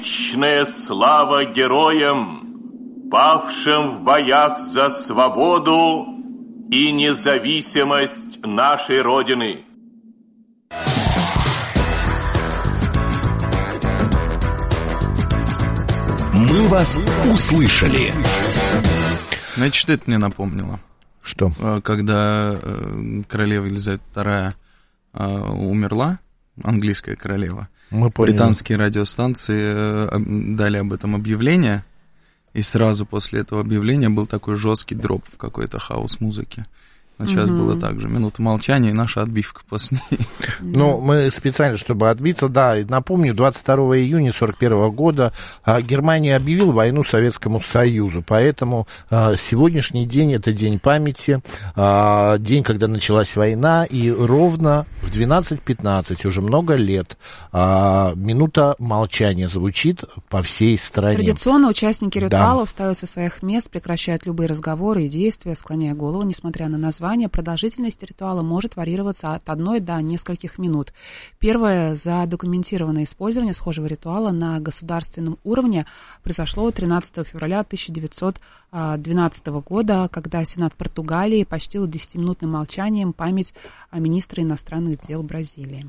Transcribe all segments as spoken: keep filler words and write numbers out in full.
Вечная слава героям, павшим в боях за свободу и независимость нашей Родины. Мы вас услышали. Знаете, что это мне напомнило? Что? Когда королева Елизавета вторая умерла, английская королева, Мы британские радиостанции дали об этом объявление, и сразу после этого объявления был такой жесткий дроп в какой-то хаос-музыке. Вот сейчас угу. было так же. Минута молчания и наша отбивка после ней. Ну, мы специально, чтобы отбиться, да, напомню, двадцать второго июня сорок первого года Германия объявила войну Советскому Союзу, поэтому сегодняшний день — это день памяти, день, когда началась война, и ровно в двенадцать пятнадцать, уже много лет, минута молчания звучит по всей стране. Традиционно участники ритуала да. встают со своих мест, прекращают любые разговоры и действия, склоняя голову, несмотря на название. Продолжительность ритуала может варьироваться от одной до нескольких минут. Первое задокументированное использование схожего ритуала на государственном уровне произошло тринадцатого февраля тысяча девятьсот двенадцатого года, когда Сенат Португалии почтил десятиминутным молчанием память министра иностранных дел Бразилии.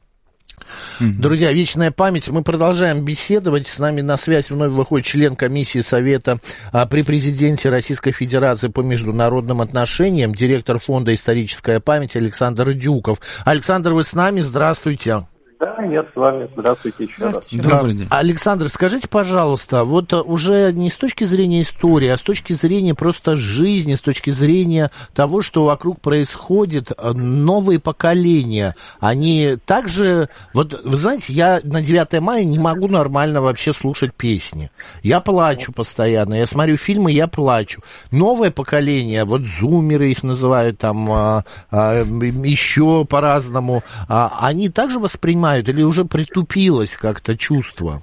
Друзья, вечная память. Мы продолжаем беседовать. С нами на связь вновь выходит член комиссии Совета а, при президенте Российской Федерации по международным отношениям, директор фонда «Историческая память» Александр Дюков. Александр, вы с нами? Здравствуйте. Да, я с вами. Здравствуйте еще Здравствуйте. раз. Добрый день. Александр, скажите, пожалуйста, вот уже не с точки зрения истории, а с точки зрения просто жизни, с точки зрения того, что вокруг происходит, новые поколения, они также... Вот, вы знаете, я на девятое мая не могу нормально вообще слушать песни. Я плачу постоянно, я смотрю фильмы, я плачу. Новое поколение, вот зумеры их называют там а, а, еще по-разному, а, они также воспринимают или уже притупилось как-то чувство?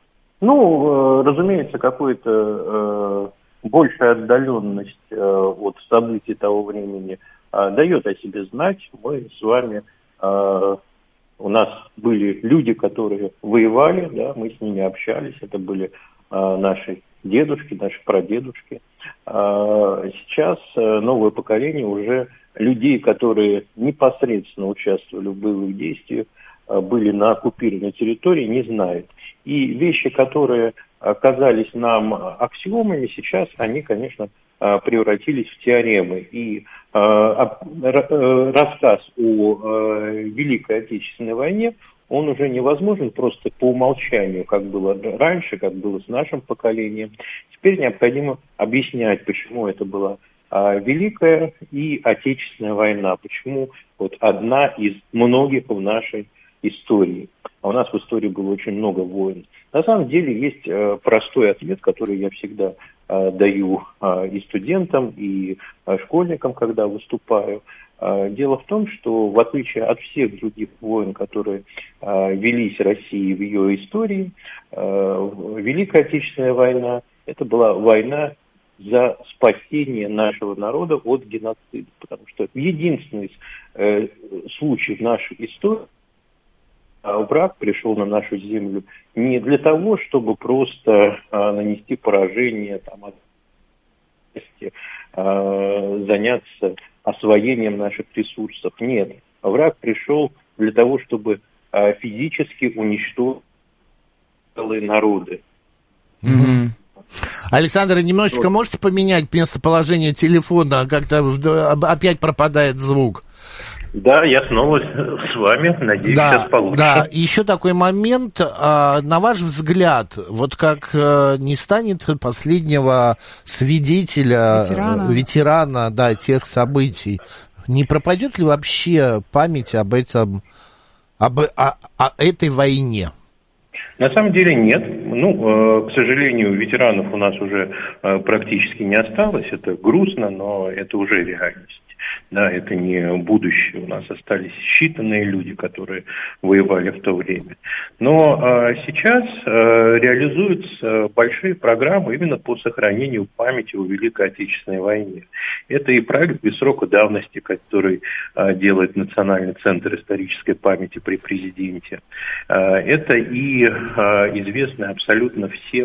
Ну, разумеется, какую-то э, большая отдаленность э, от событий того времени э, дает о себе знать. Мы с вами, э, у нас были люди, которые воевали, да, мы с ними общались, это были э, наши дедушки, наши прадедушки. Э, сейчас э, новое поколение уже людей, которые непосредственно участвовали в боевых действиях, были на оккупированной территории, не знают. И вещи, которые казались нам аксиомами, сейчас они, конечно, превратились в теоремы. И рассказ о Великой Отечественной войне, он уже невозможен просто по умолчанию, как было раньше, как было с нашим поколением. Теперь необходимо объяснять, почему это была Великая и Отечественная война, почему вот одна из многих в нашей истории. А у нас в истории было очень много войн. На самом деле есть э, простой ответ, который я всегда э, даю э, и студентам, и э, школьникам, когда выступаю. Э, дело в том, что в отличие от всех других войн, которые э, велись Россией в ее истории, э, Великая Отечественная война – это была война за спасение нашего народа от геноцида. Потому что единственный э, случай в нашей истории, враг пришел на нашу землю не для того, чтобы просто а, нанести поражение, там, а, заняться освоением наших ресурсов. Нет, враг пришел для того, чтобы а, физически уничтожить целые народы. Mm-hmm. Александр, немножечко вот. Можете поменять местоположение телефона? Как-то опять пропадает звук. Да, я снова с вами, надеюсь, да, сейчас получится. Да, еще такой момент, на ваш взгляд, вот как не станет последнего свидетеля, ветерана, ветерана да, тех событий, не пропадет ли вообще память об этом, об о, о этой войне? На самом деле нет. Ну, к сожалению, ветеранов у нас уже практически не осталось. Это грустно, но это уже реальность. Да, это не будущее. У нас остались считанные люди, которые воевали в то время. Но э, сейчас э, реализуются большие программы именно по сохранению памяти о Великой Отечественной войне. Это и проект без срока давности, который э, делает Национальный центр исторической памяти при президенте. Э, это и э, известный абсолютно всем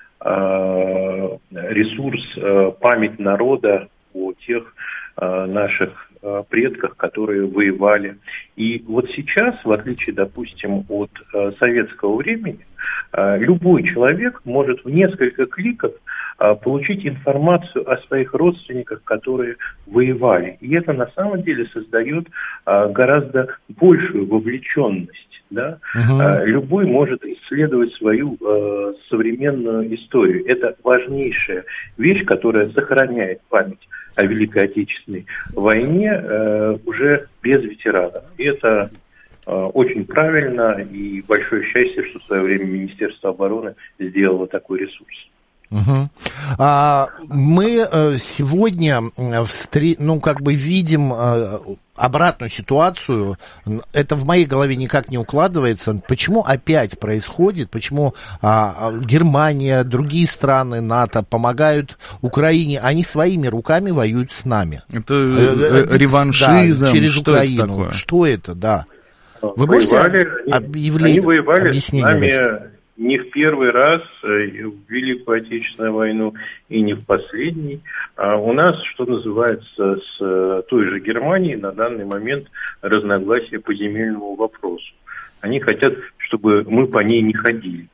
э, ресурс э, «Память народа» о тех наших предках, которые воевали. И вот сейчас, в отличие, допустим, от советского времени, любой человек может в несколько кликов получить информацию о своих родственниках, которые воевали. И это на самом деле создает гораздо большую вовлеченность. Да? Uh-huh. Любой может исследовать свою э, современную историю. Это важнейшая вещь, которая сохраняет память о Великой Отечественной войне э, уже без ветеранов. И это э, очень правильно, и большое счастье, что в свое время Министерство обороны сделало такой ресурс. Угу. А, мы сегодня встр... ну, как бы видим обратную ситуацию. Это в моей голове никак не укладывается. Почему опять происходит? Почему а, Германия, другие страны НАТО помогают Украине? Они своими руками воюют с нами. Это э, реваншизм, да, через что Украину. Это такое? Что это, да? Вы воевали, можете объявлять? Они воевали с нами не в первый раз в Великую Отечественную войну и не в последний. А у нас, что называется, с той же Германией на данный момент разногласия по земельному вопросу. Они хотят, чтобы мы по ней не ходили.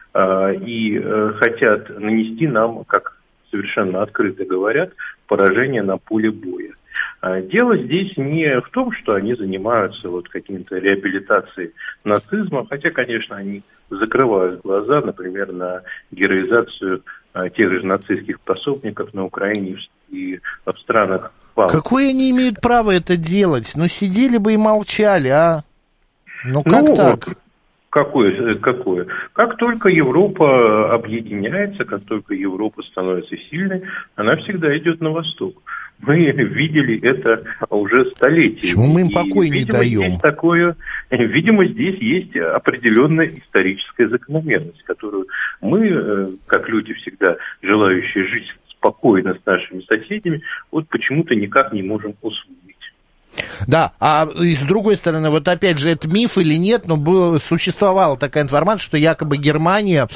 И хотят нанести нам, как совершенно открыто говорят, поражение на поле боя. Дело здесь не в том, что они занимаются вот каким-то реабилитацией нацизма, хотя, конечно, они закрывают глаза, например, на героизацию а, тех же нацистских пособников на Украине и в странах Балтии. Какое они имеют право это делать? Ну, сидели бы и молчали, а? Ну, как ну, так? Какое, какое? Как только Европа объединяется, как только Европа становится сильной, она всегда идет на восток. Мы видели это уже столетия. Почему мы им покой не даем? Здесь такое, видимо, здесь есть определенная историческая закономерность, которую мы, как люди, всегда желающие жить спокойно с нашими соседями, вот почему-то никак не можем усвоить. Да, а с другой стороны, вот опять же, это миф или нет, но был, существовала такая информация, что якобы Германия,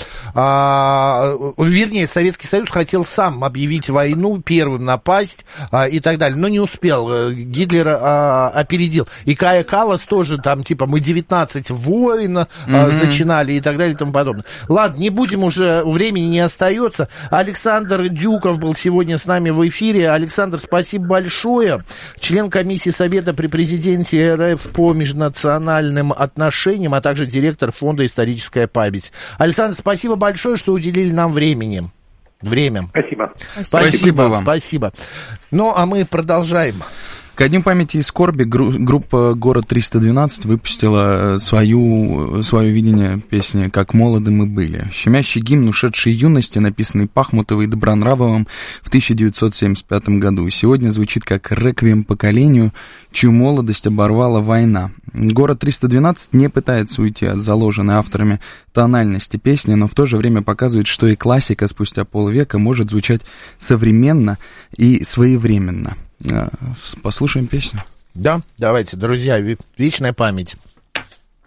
а, вернее, Советский Союз хотел сам объявить войну, первым напасть а, и так далее, но не успел, Гитлер а, опередил. И Кая Каллас тоже там, типа, мы девятнадцать войн а, mm-hmm. зачинали и так далее и тому подобное. Ладно, не будем уже, времени не остается. Александр Дюков был сегодня с нами в эфире. Александр, спасибо большое. Член комиссии Совета при президенте РФ по межнациональным отношениям, а также директор фонда «Историческая память». Александр, спасибо большое, что уделили нам времени. Время. Спасибо. Спасибо, спасибо вам. Спасибо. Ну, а мы продолжаем. Ко Дню памяти и скорби группа «Город триста двенадцать» выпустила свою, свое видение песни «Как молоды мы были». Щемящий гимн ушедшей юности, написанный Пахмутовой и Добронравовым в тысяча девятьсот семьдесят пятом году. Сегодня звучит как реквием поколению, чью молодость оборвала война. «Город триста двенадцать» не пытается уйти от заложенной авторами тональности песни, но в то же время показывает, что и классика спустя полвека может звучать современно и своевременно. Послушаем песню. Да, давайте, друзья, вечная память.